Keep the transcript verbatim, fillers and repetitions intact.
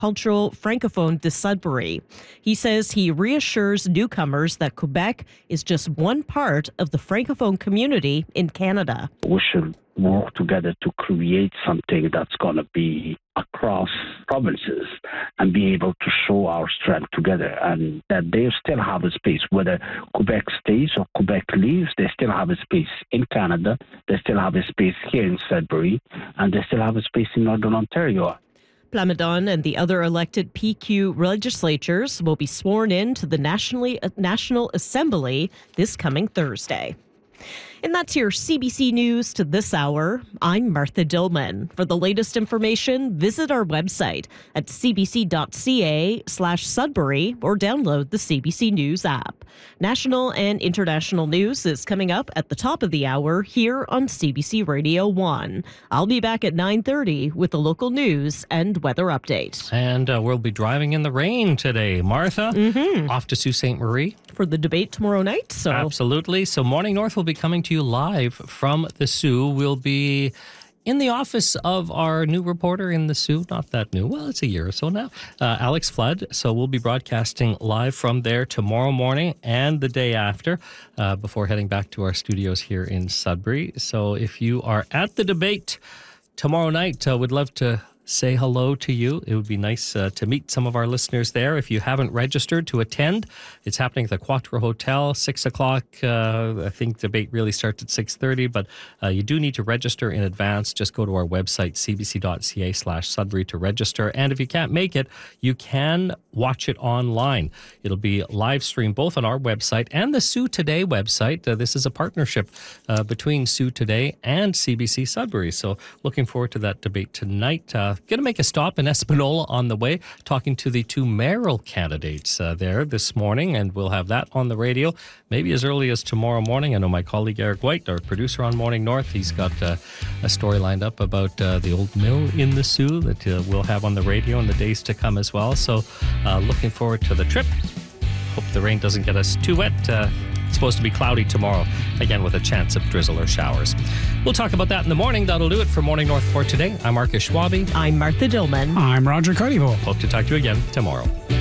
Cultural Francophone de Sudbury. He says he reassures newcomers that Quebec is just one part of the Francophone community in Canada. We should work together to create something that's going to be across provinces and be able to show our strength together, and that they still have a space. Whether Quebec stays or Quebec leaves, they still have a space in Canada, they still have a space here in Sudbury, and they still have a space in Northern Ontario. Plamondon and the other elected P Q legislatures will be sworn in to the Nationally, National Assembly this coming Thursday. And that's your C B C News to this hour. I'm Martha Dillman. For the latest information, visit our website at cbc.ca slash Sudbury or download the C B C News app. National and international news is coming up at the top of the hour here on C B C Radio one. I'll be back at nine thirty with the local news and weather update. And uh, we'll be driving in the rain today. Martha, mm-hmm. off to Sault Ste. Marie. For the debate tomorrow night. So Absolutely. So Morning North will be coming to you live from the Soo. We'll be in the office of our new reporter in the Soo. Not that new. Well, it's a year or so now. Uh, Alex Flood. So we'll be broadcasting live from there tomorrow morning and the day after uh, before heading back to our studios here in Sudbury. So if you are at the debate tomorrow night, uh, we'd love to say hello to you. It would be nice uh, to meet some of our listeners there. If you haven't registered to attend, it's happening at the Quattro Hotel, six o'clock. Uh, I think debate really starts at six thirty, but uh, you do need to register in advance. Just go to our website, cbc.ca slash Sudbury to register. And if you can't make it, you can watch it online. It'll be live streamed both on our website and the Soo Today website. Uh, this is a partnership uh, between Soo Today and C B C Sudbury. So looking forward to that debate tonight. Uh, Going to make a stop in Espanola on the way, talking to the two mayoral candidates uh, there this morning, and we'll have that on the radio maybe as early as tomorrow morning. I know my colleague Eric White, our producer on Morning North, he's got uh, a story lined up about uh, the old mill in the Soo that uh, we'll have on the radio in the days to come as well. So uh, looking forward to the trip. Hope the rain doesn't get us too wet. Uh, It's supposed to be cloudy tomorrow, again with a chance of drizzle or showers. We'll talk about that in the morning. That'll do it for Morning North for today. I'm Marcus Schwabe. I'm Martha Dillman. I'm Roger Cardivo. Hope to talk to you again tomorrow.